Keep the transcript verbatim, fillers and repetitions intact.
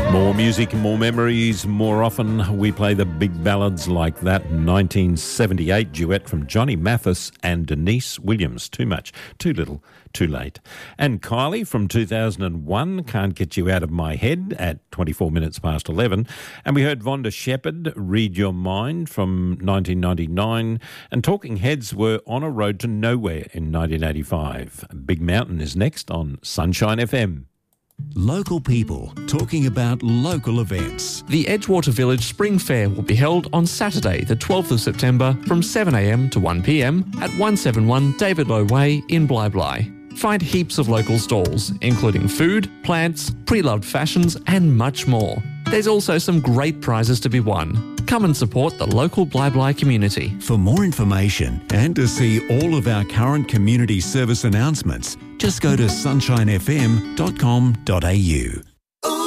More music, more memories, more often we play the big ballads like that nineteen seventy-eight duet from Johnny Mathis and Denise Williams. Too much, too little, too late. And Kylie from two thousand one, Can't Get You Out of My Head at twenty-four minutes past eleven. And we heard Vonda Shepard, Read Your Mind from nineteen ninety-nine. And Talking Heads were On a Road to Nowhere in nineteen eighty-five. Big Mountain is next on Sunshine F M. Local people talking about local events. The Edgewater Village Spring Fair will be held on Saturday, the twelfth of September from seven a m to one p m at one seventy-one David Low Way in Bly Bly. Find heaps of local stalls, including food, plants, pre-loved fashions and much more. There's also some great prizes to be won. Come and support the local Bly Bly community. For more information and to see all of our current community service announcements, just go to sunshine f m dot com dot a u.